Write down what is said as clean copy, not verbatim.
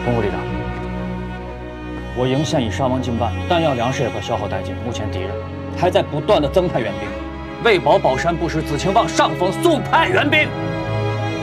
公务旅长，我营现已伤亡近半，弹药粮食也快消耗殆尽。目前敌人还在不断的增派援兵，为保宝山不失，子清望上峰速派援兵。